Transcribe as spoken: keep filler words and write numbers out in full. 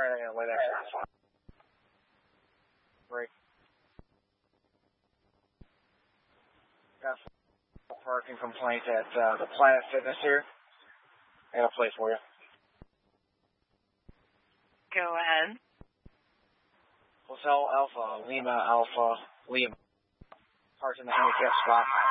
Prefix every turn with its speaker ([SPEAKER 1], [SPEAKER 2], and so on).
[SPEAKER 1] Alright, I'm gonna lay that. Break. Got some parking complaint at uh, the Planet Fitness here. I got a place for you.
[SPEAKER 2] Go ahead.
[SPEAKER 1] Hotel Alpha, Lima Alpha, Lima. Parked in the handicap spot.